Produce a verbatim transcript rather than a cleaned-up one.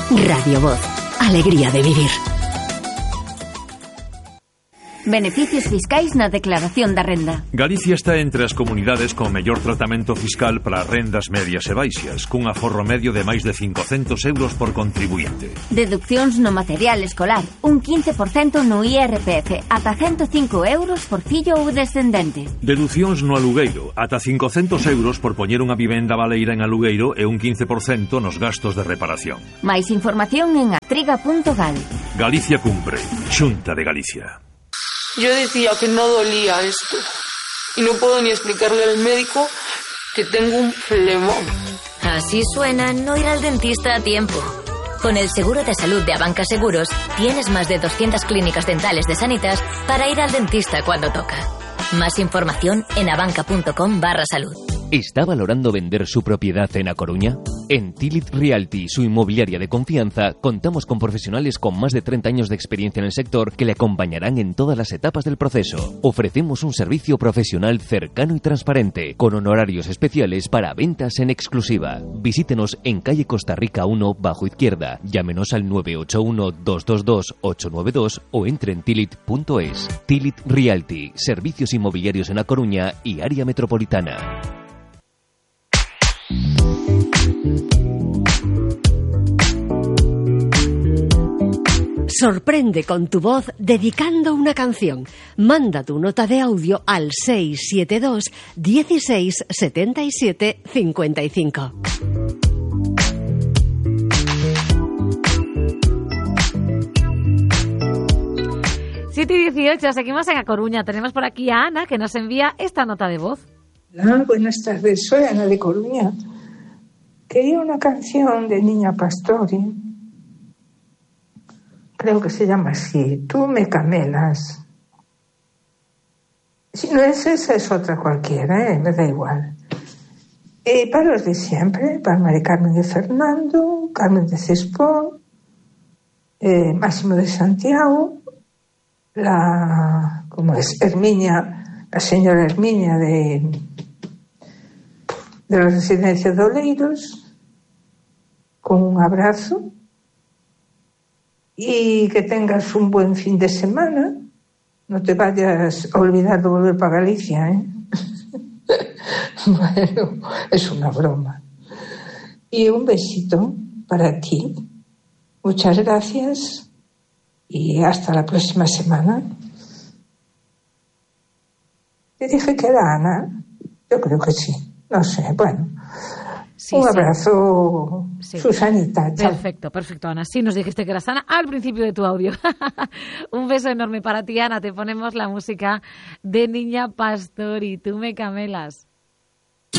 Radio Voz. Alegría de vivir. Beneficios fiscais na declaración da renda. Galicia está entre as comunidades con mellor tratamento fiscal para rendas medias e baixas, cun aforro medio de máis de cincocentos euros por contribuinte. Deduccións no material escolar, un quince por cento no I R P F, ata ciento cinco euros por fillo ou descendente. Deducións no alugueiro, ata cincocentos euros por poñer unha vivenda baleira en alugueiro e un quince por cento nos gastos de reparación. Máis información en atriga punto gal. Galicia cumpre. Xunta de Galicia. Yo decía que no dolía esto y no puedo ni explicarle al médico que tengo un flemón. Así suena no ir al dentista a tiempo. Con el seguro de salud de Abanca Seguros tienes más de doscientas clínicas dentales de Sanitas para ir al dentista cuando toca. Más información en abanca punto com barra salud. ¿Está valorando vender su propiedad en A Coruña? En Tilit Realty, su inmobiliaria de confianza, contamos con profesionales con más de treinta años de experiencia en el sector que le acompañarán en todas las etapas del proceso. Ofrecemos un servicio profesional cercano y transparente, con honorarios especiales para ventas en exclusiva. Visítenos en calle Costa Rica uno, bajo izquierda. Llámenos al nueve ocho uno, dos dos dos, ocho nueve dos o entre en tilit punto es. Tilit Realty, servicios inmobiliarios en A Coruña y área metropolitana. Sorprende con tu voz dedicando una canción. Manda tu nota de audio al seis siete dos, dieciséis, setenta y siete, cincuenta y cinco. siete y dieciocho, seguimos en A Coruña. Tenemos por aquí a Ana, que nos envía esta nota de voz. Hola, buenas tardes, soy Ana de Coruña. Quería una canción de Niña Pastori, creo que se llama así, Tú me camelas. Si no es esa, es otra cualquiera, ¿eh? Me da igual. Y para los de siempre, para María Carmen de Fernando, Carmen de Cespó, eh, Máximo de Santiago, la, ¿cómo es? Herminia, la señora Herminia de, de la residencia de Oleiros, con un abrazo. Y que tengas un buen fin de semana. No te vayas a olvidar de volver para Galicia, ¿eh? Bueno, es una broma. Y un besito para ti. Muchas gracias y hasta la próxima semana. Te dije que era Ana. Yo creo que sí. No sé, bueno. Sí, un abrazo, sí. Susanita. Chao. Perfecto, perfecto, Ana. Sí, nos dijiste que eras Ana al principio de tu audio. Un beso enorme para ti, Ana. Te ponemos la música de Niña Pastori. Tú me camelas.